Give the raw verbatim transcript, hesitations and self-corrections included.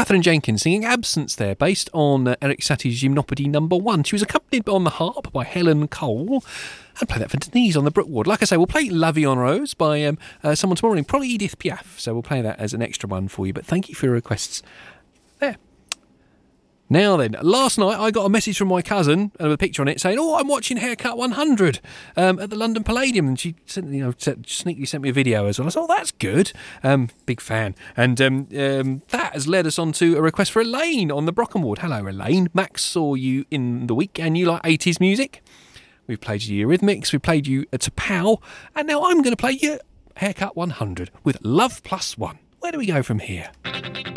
Catherine Jenkins singing Absence there, based on uh, Eric Satie's Gymnopédie number one. She was accompanied on the harp by Helen Cole. And play that for Denise on the Brookward. Like I say, we'll play La Vie en Rose by um, uh, someone tomorrow morning, probably Edith Piaf. So we'll play that as an extra one for you. But thank you for your requests there. Now then, last night I got a message from my cousin uh, with a picture on it saying, "Oh, I'm watching Haircut one hundred um, at the London Palladium," and she sent, you know, sneakily sent me a video as well. I thought, "Oh, that's good." Um, big fan, and um, um, that has led us on to a request for Elaine on the Brockenwood. Hello, Elaine. Max saw you in the week, and you like eighties music. We've played you Eurythmics, we've played you uh, to Pow, and now I'm going to play you Haircut one hundred with Love Plus One. Where do we go from here?